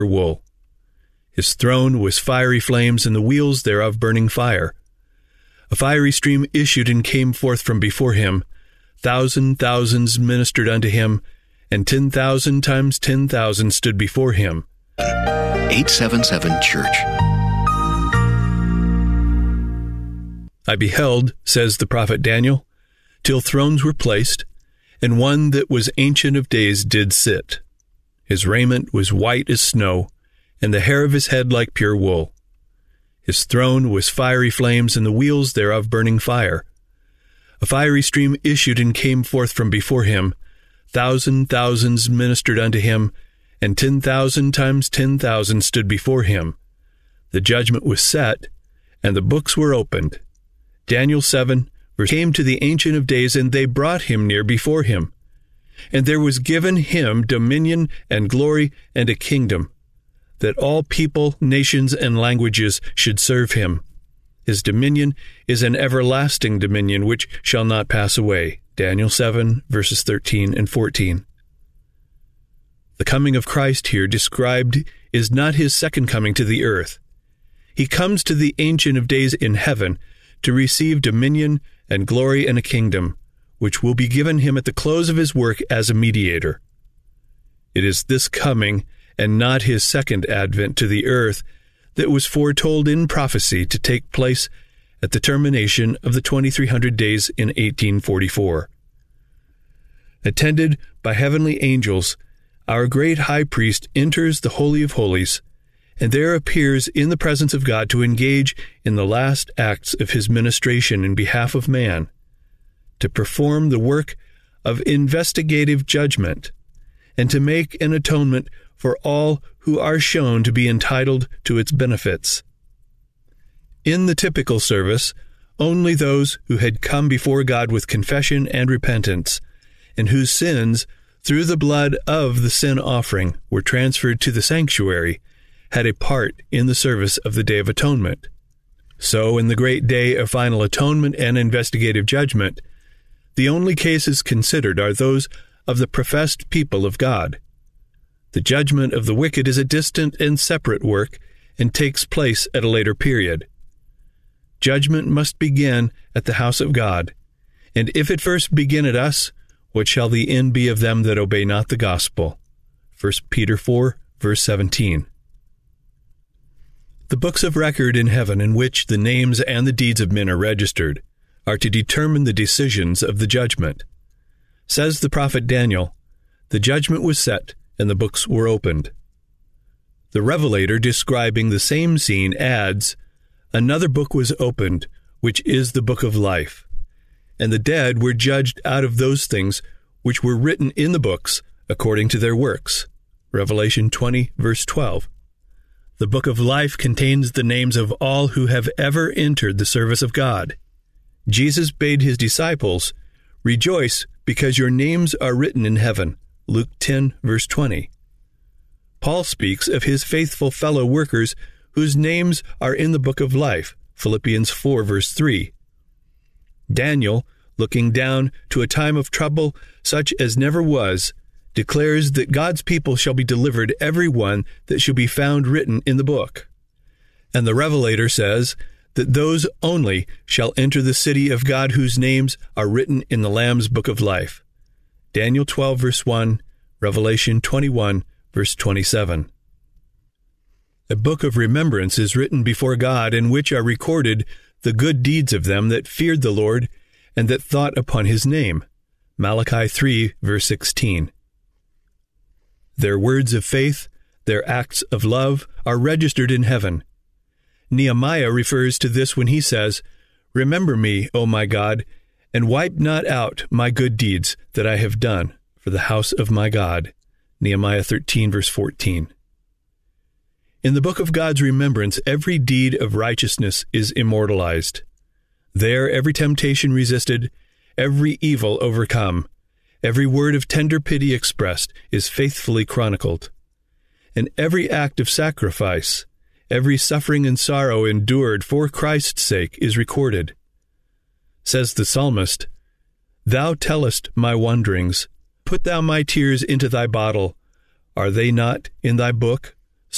wool. His throne was fiery flames, and the wheels thereof burning fire. A fiery stream issued and came forth from before him. Thousands ministered unto him, and 10,000 times 10,000 stood before him. 877 Church. I beheld, says the prophet Daniel, till thrones were placed, and one that was ancient of days did sit. His raiment was white as snow, and the hair of his head like pure wool. His throne was fiery flames, and the wheels thereof burning fire. A fiery stream issued and came forth from before him. Thousands ministered unto him, and 10,000 times 10,000 stood before him. The judgment was set, and the books were opened. Daniel 7, verse came to the Ancient of Days, and they brought him near before him. And there was given him dominion and glory and a kingdom, that all people, nations, and languages should serve him. His dominion is an everlasting dominion which shall not pass away. Daniel 7, verses 13 and 14. The coming of Christ here described is not his second coming to the earth. He comes to the Ancient of Days in heaven to receive dominion and glory and a kingdom, which will be given him at the close of his work as a mediator. It is this coming, and not his second advent to the earth, that was foretold in prophecy to take place at the termination of the 2300 days in 1844. Attended by heavenly angels, our great high priest enters the Holy of Holies, and there appears in the presence of God to engage in the last acts of his ministration in behalf of man, to perform the work of investigative judgment, and to make an atonement for all who are shown to be entitled to its benefits. In the typical service, only those who had come before God with confession and repentance, and whose sins, through the blood of the sin offering, were transferred to the sanctuary, had a part in the service of the Day of Atonement. So, in the great day of final atonement and investigative judgment, the only cases considered are those of the professed people of God. The judgment of the wicked is a distant and separate work and takes place at a later period. Judgment must begin at the house of God, and if it first begin at us, what shall the end be of them that obey not the gospel? 1 Peter 4, verse 17. The books of record in heaven, in which the names and the deeds of men are registered, are to determine the decisions of the judgment. Says the prophet Daniel, the judgment was set, and the books were opened. The Revelator, describing the same scene, adds, another book was opened, which is the book of life. And the dead were judged out of those things which were written in the books according to their works. Revelation 20, verse 12. The book of life contains the names of all who have ever entered the service of God. Jesus bade his disciples, rejoice because your names are written in heaven. Luke 10, verse 20. Paul speaks of his faithful fellow workers whose names are in the book of life. Philippians 4, verse 3. Daniel, looking down to a time of trouble such as never was, declares that God's people shall be delivered, every one that shall be found written in the book. And the Revelator says that those only shall enter the city of God whose names are written in the Lamb's book of life. Daniel 12, verse 1, Revelation 21, verse 27. A book of remembrance is written before God, in which are recorded the good deeds of them that feared the Lord and that thought upon his name. Malachi 3, verse 16. Their words of faith, their acts of love, are registered in heaven. Nehemiah refers to this when he says, remember me, O my God, and wipe not out my good deeds that I have done for the house of my God. Nehemiah 13, verse 14. In the book of God's remembrance, every deed of righteousness is immortalized. There every temptation resisted, every evil overcome, every word of tender pity expressed is faithfully chronicled, and every act of sacrifice, every suffering and sorrow endured for Christ's sake is recorded. Says the psalmist, thou tellest my wanderings, put thou my tears into thy bottle. Are they not in thy book?